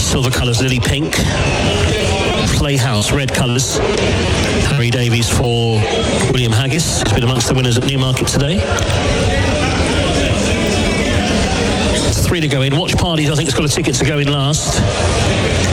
silver colours, Lily Pink. Playhouse, red colours. Harry Davies for William Haggis. He's been amongst the winners at Newmarket today. 3 to go in. Watch Parties, I think, has got a ticket to go in last.